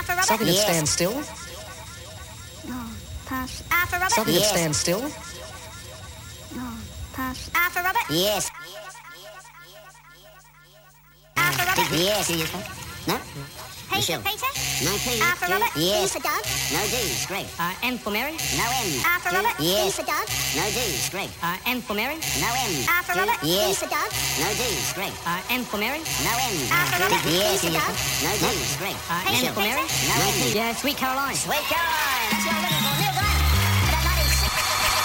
for Robert. Something that Yes. stands still. No, pass. R for Robert. Something Yes. that stands still. No, pass. R for Robert. Yes. R for Robert. Yes. No? H for Michelle. Peter. No P. R for Robert. Yes. D for Doug. No D. Greg. M for Mary. No M. R for Robert. D Yes. for Doug. No D. Greg. M for Mary. No M. R for Robert. D Yes. for Doug. No D. Greg. M for Mary. No M. R for Robert. Yes. D for Doug. No D. Greg. M for Mary. No M. Yeah, Sweet Caroline. Sweet Caroline. Let's go.